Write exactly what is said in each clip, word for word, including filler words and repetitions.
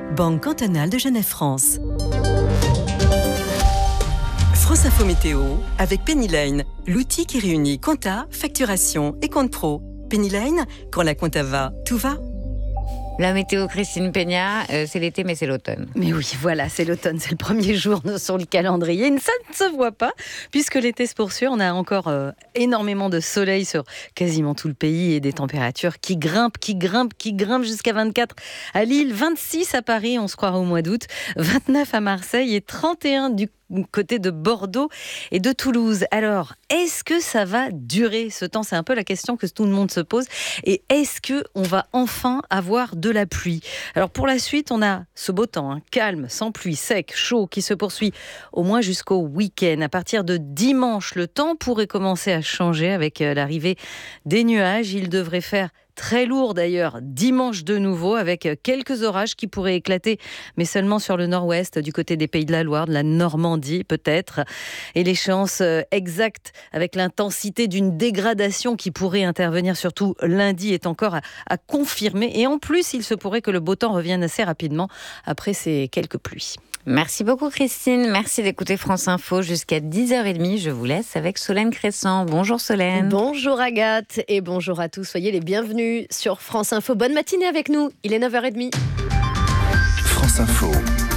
Banque cantonale de Genève-France. France Info Météo avec Penny Lane, l'outil qui réunit compta, facturation et compte pro. Penny Lane, quand la compta va, tout va. La météo, Christine Peña, euh, c'est l'été mais c'est l'automne. Mais oui, voilà, c'est l'automne, c'est le premier jour sur le calendrier. Ça ne se voit pas, puisque l'été se poursuit. On a encore euh, énormément de soleil sur quasiment tout le pays et des températures qui grimpent, qui grimpent, qui grimpent jusqu'à vingt-quatre à Lille, vingt-six à Paris, on se croirait au mois d'août, vingt-neuf à Marseille et trente et un du côté de Bordeaux et de Toulouse. Alors, est-ce que ça va durer ce temps ? C'est un peu la question que tout le monde se pose. Et est-ce qu'on va enfin avoir de la pluie ? Alors, pour la suite, on a ce beau temps, hein, calme, sans pluie, sec, chaud, qui se poursuit au moins jusqu'au week-end. À partir de dimanche, le temps pourrait commencer à changer avec l'arrivée des nuages. Il devrait faire très lourd d'ailleurs, dimanche de nouveau, avec quelques orages qui pourraient éclater, mais seulement sur le nord-ouest, du côté des Pays de la Loire, de la Normandie peut-être. Et l'échéance exacte, avec l'intensité d'une dégradation qui pourrait intervenir surtout lundi, est encore à, à confirmer. Et en plus, il se pourrait que le beau temps revienne assez rapidement après ces quelques pluies. Merci beaucoup Christine, merci d'écouter France Info jusqu'à dix heures trente. Je vous laisse avec Solène Crescent. Bonjour Solène. Bonjour Agathe et bonjour à tous. Soyez les bienvenus sur France Info. Bonne matinée avec nous, il est neuf heures trente. France Info.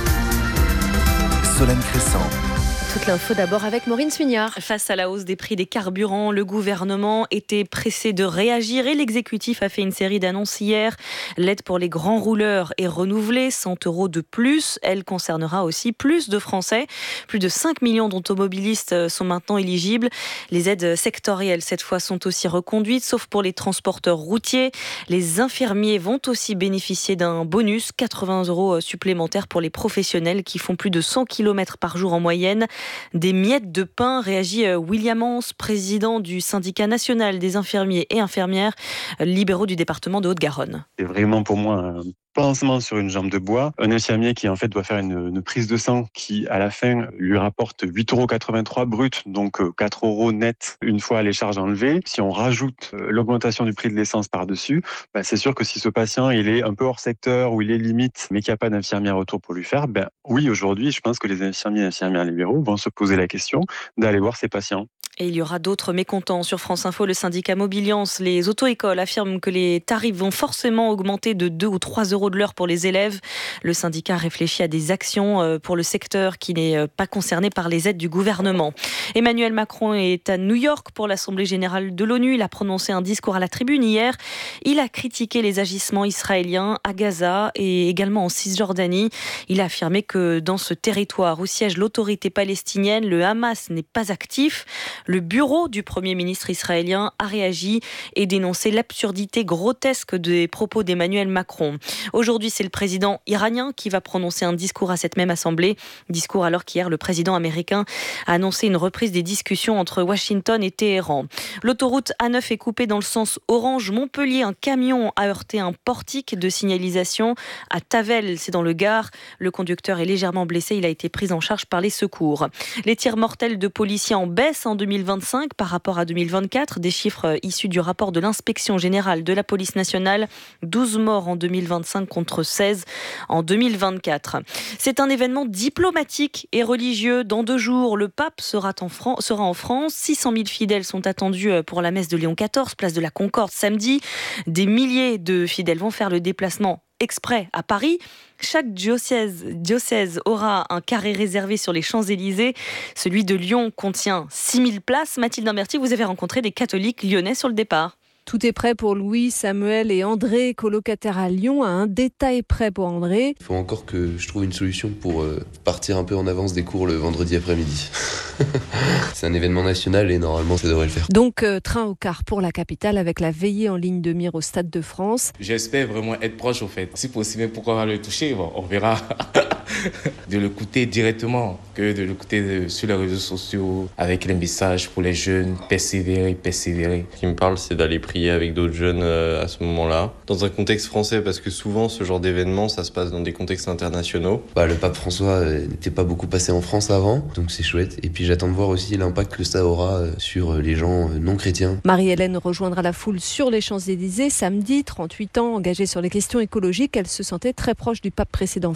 Solène Crescent. Toute l'info d'abord avec Maureen Suignard. Face à la hausse des prix des carburants, le gouvernement était pressé de réagir et l'exécutif a fait une série d'annonces hier. L'aide pour les grands rouleurs est renouvelée, cent euros de plus. Elle concernera aussi plus de Français. Plus de cinq millions d'automobilistes sont maintenant éligibles. Les aides sectorielles, cette fois, sont aussi reconduites, sauf pour les transporteurs routiers. Les infirmiers vont aussi bénéficier d'un bonus, quatre-vingts euros supplémentaires pour les professionnels qui font plus de cent kilomètres par jour en moyenne. Des miettes de pain, réagit William Hans, président du syndicat national des infirmiers et infirmières libéraux du département de Haute-Garonne. C'est vraiment pour moi un pansement sur une jambe de bois. Un infirmier qui en fait doit faire une, une prise de sang qui à la fin lui rapporte huit euros quatre-vingt-trois brut, donc quatre euros net une fois les charges enlevées. Si on rajoute l'augmentation du prix de l'essence par-dessus, bah c'est sûr que si ce patient il est un peu hors secteur ou il est limite mais qu'il n'y a pas d'infirmière autour pour lui faire, ben oui, aujourd'hui je pense que les infirmiers et infirmières libéraux vont se poser la question d'aller voir ces patients. Et il y aura d'autres mécontents. Sur France Info, le syndicat Mobiliance, les auto-écoles affirment que les tarifs vont forcément augmenter de deux ou trois euros de l'heure pour les élèves. Le syndicat réfléchit à des actions pour le secteur qui n'est pas concerné par les aides du gouvernement. Emmanuel Macron est à New York pour l'Assemblée générale de l'ONU. Il a prononcé un discours à la tribune hier. Il a critiqué les agissements israéliens à Gaza et également en Cisjordanie. Il a affirmé que dans ce territoire où siège l'autorité palestinienne, le Hamas n'est pas actif. Le bureau du Premier ministre israélien a réagi et dénoncé l'absurdité grotesque des propos d'Emmanuel Macron. Aujourd'hui, c'est le président iranien qui va prononcer un discours à cette même assemblée. Discours alors qu'hier, le président américain a annoncé une reprise des discussions entre Washington et Téhéran. L'autoroute A neuf est coupée dans le sens Orange-Montpellier. Un camion a heurté un portique de signalisation à Tavel, c'est dans le Gard. Le conducteur est légèrement blessé. Il a été pris en charge par les secours. Les tirs mortels de policiers en baisse en deux mille vingt-cinq par rapport à deux mille vingt-quatre. Des chiffres issus du rapport de l'inspection générale de la police nationale. douze morts en deux mille vingt-cinq contre seize en deux mille vingt-quatre. C'est un événement diplomatique et religieux. Dans deux jours, le pape sera en, Fran- sera en France. six cent mille fidèles sont attendus pour la messe de Léon quatorze, place de la Concorde samedi. Des milliers de fidèles vont faire le déplacement exprès à Paris. Chaque diocèse, diocèse aura un carré réservé sur les Champs-Élysées. Celui de Lyon contient six mille places. Mathilde Imberti, vous avez rencontré des catholiques lyonnais sur le départ. Tout est prêt pour Louis, Samuel et André, colocataires à Lyon. Un détail prêt pour André. Il faut encore que je trouve une solution pour euh, partir un peu en avance des cours le vendredi après-midi. C'est un événement national et normalement ça devrait le faire. Donc euh, train au quart pour la capitale avec la veillée en ligne de mire au Stade de France. J'espère vraiment être proche au fait. Si possible, pourquoi pas le toucher, bon, on verra. De l'écouter directement que de l'écouter sur les réseaux sociaux avec les messages pour les jeunes, persévérer, persévérer. Ce qui me parle, c'est d'aller prier avec d'autres jeunes à ce moment-là, dans un contexte français, parce que souvent ce genre d'événement, ça se passe dans des contextes internationaux. Bah, le pape François n'était pas beaucoup passé en France avant, donc c'est chouette. Et puis j'attends de voir aussi l'impact que ça aura sur les gens non chrétiens. Marie-Hélène rejoindra la foule sur les Champs-Élysées samedi, trente-huit ans, engagée sur les questions écologiques. Elle se sentait très proche du pape précédent